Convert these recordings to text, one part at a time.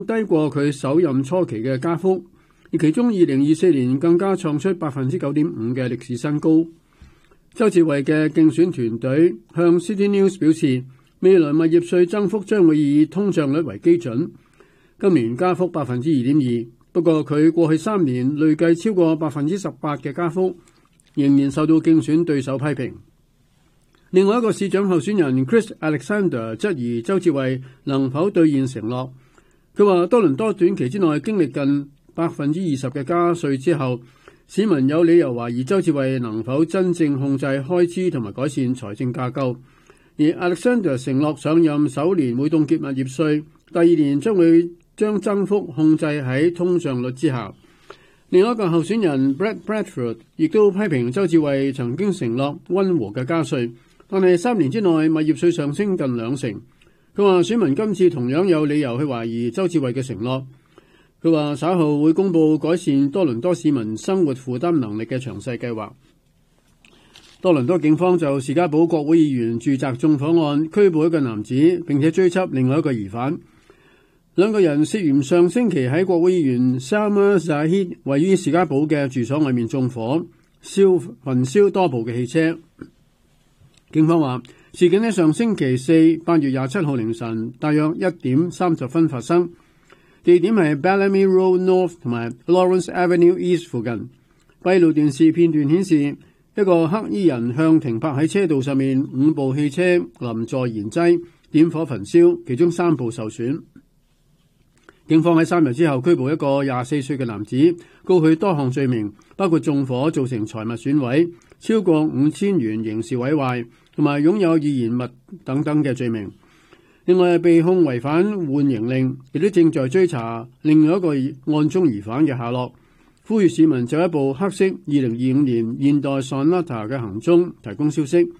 低過佢首任初期嘅加幅，而其中2024年更加創出 9.5% 嘅歷史新高。鄒至蕙嘅競選團隊向 City News 表示，未來物業稅增幅將會以通脹率為基準，今年加幅 2.2%， 不過佢過去3年累計超過 18% 嘅加幅，仍然受到競選對手批評。另外一個市長候選人 Chris Alexander 質疑鄒至蕙能否兌現承諾。佢話多倫多短期之內經歷近 20% 嘅加稅之後，市民有理由懷疑鄒至蕙能否真正控制開支同埋改善財政架構。而 Alexander 承諾上任首年會凍結物業稅，第二年將會將增幅控制喺通脹率之下。另一個候選人 Brad Bradford 亦都批評鄒至蕙曾經承諾溫和嘅加稅，但係3年之內物業稅上升近2成。佢話選民今次同樣有理由去懷疑鄒至蕙嘅承諾。佢話稍後會公布改善多倫多市民生活負擔能力嘅詳細計劃。多倫多警方就士嘉堡國會議員住宅縱火案拘捕一個男子，並且追緝另外一個疑犯。兩個人涉嫌上星期喺國會議員 Salma Zahid 位於士嘉堡嘅住所外面縱火，焚燒多部嘅汽車。警方話事件喺上星期四8月27號凌晨大約1點30分發生，地點係 Bellamy Road North 同埋 Lawrence Avenue East 附近。閉路電視片段顯示一個黑衣人向停泊喺車道上面5部汽車淋助燃劑，點火焚燒，其中3部受損。警方喺3日之後拘捕一個24歲嘅男子，告佢多項罪名，包括縱火造成財物損毀、超過5000元刑事毀壞同埋擁有易燃物等等嘅罪名。另外被控違反緩刑令，亦都正在追查另外一個案中疑犯嘅下落。呼籲市民就一部黑色2025年現代 Sonata 嘅行蹤提供消息。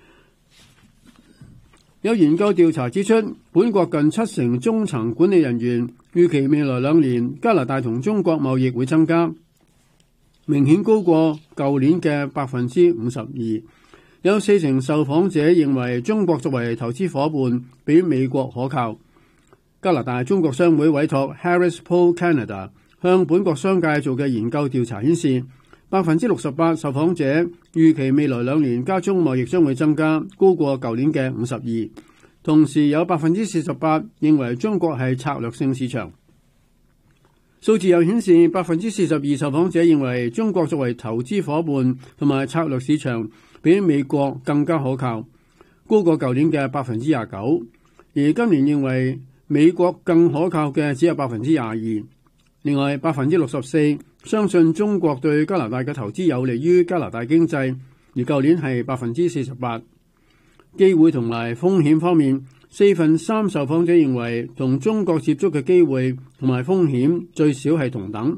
有研究調查指出，本國近70%中層管理人員預期未來2年加拿大同中國貿易會增加，明顯高過舊年嘅 52%。有40%受訪者認為中國作為投資夥伴比美國可靠。加拿大中國商會委託 Harris Poll Canada 向本國商界做嘅研究調查顯示，68%受訪者預期未來2年加中貿易將會增加，高過舊年嘅 52%。同時有 48% 認為中國係策略性市場。數字又顯示 42% 受訪者認為中國作為投資夥伴同埋策略市場比美國更加可靠，高過舊年嘅 29%。而今年認為美國更可靠嘅只有 22%。另外 64% 相信中國對加拿大嘅投資有利於加拿大經濟，而舊年係 48%。機會同埋風險方面，3/4受訪者認為同中國接觸嘅機會同埋風險最少係同等，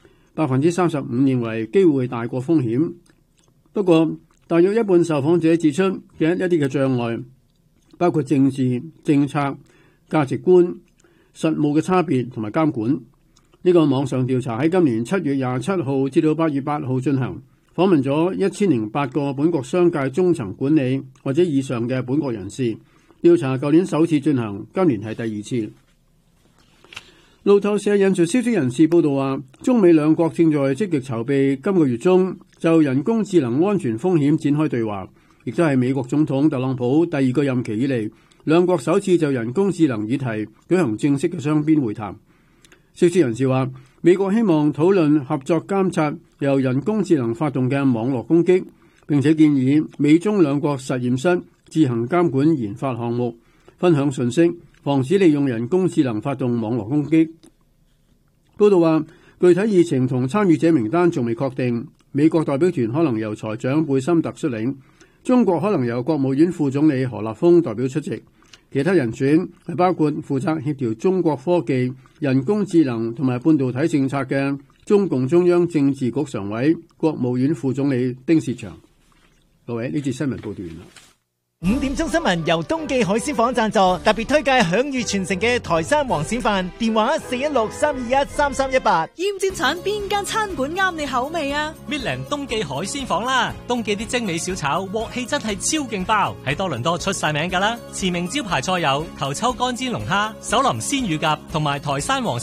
35% 認為機會大過風險。不過大約一半受訪者指出嘅一啲嘅障礙包括政治、政策、價值觀、實務嘅差別同埋監管。呢個網上調查喺今年7月27號至到8月8號進行，訪問咗1008個本國商界中層管理或者以上嘅本國人士。調查舊年首次進行，今年係第2次。路透社引述消息人士報道話，中美兩國正在積極籌備今個月中就人工智能安全風險展開對話，亦都係美國總統特朗普第2個任期以嚟兩國首次就人工智能議題舉行正式嘅雙邊會談。消息人士話，美國希望討論合作監察由人工智能發動嘅網絡攻擊，並且建議美中兩國實驗室自行監管研發項目，分享信息，防止利用人工智能發動網絡攻擊。報道話，具體議程同參與者名單仲未確定，美國代表團可能由財長貝森特率領，中國可能由國務院副總理何立峰代表出席。其他人選係包括負責協調中國科技、人工智能同埋半導體政策嘅中共中央政治局常委、國務院副總理丁薛祥。各位，呢節新聞報道完啦。 5點鐘新聞由東記海鮮舫贊助，特別推介享譽全城嘅台山黃鱔飯，電話416-321-3318。 鹽煎橙邊間餐館啱你口味啊？ 搣靚東記海鮮舫啦，東記啲精美小炒鑊氣真係超勁爆，喺多倫多出晒名噶啦。馳名招牌菜有頭抽乾煎龍蝦、手淋鮮乳鴿同埋台山黃